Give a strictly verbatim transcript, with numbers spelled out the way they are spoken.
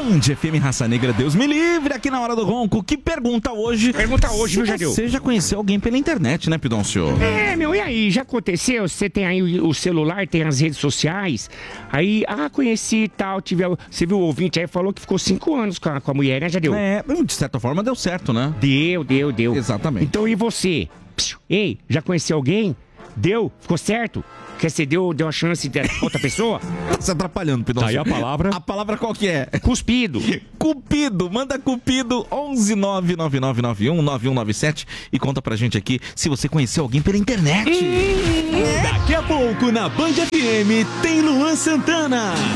Band F M Raça Negra, Deus me livre, aqui na Hora do Ronco. Que pergunta hoje? Pergunta hoje, viu, Jadeu? Você já conheceu alguém pela internet, né, Pidoncio? É, meu, e aí? Já aconteceu? Você tem aí o celular, tem as redes sociais. Aí, ah, conheci e tal. Tive, você viu o ouvinte aí, falou que ficou cinco anos com a, com a mulher, né, Jadeu? É, de certa forma deu certo, né? Deu, deu, deu. Exatamente. Então, e você? Psiu, ei, já conheceu alguém? Deu? Ficou certo? Quer você deu, deu uma chance de outra pessoa? Tá se atrapalhando, Pidoncio. Aí a palavra? A palavra qual que é? Cuspido. Cupido, manda Cupido onze nove nove nove nove um nove um nove sete e conta pra gente aqui se você conheceu alguém pela internet. Daqui a pouco na Band F M tem Luan Santana.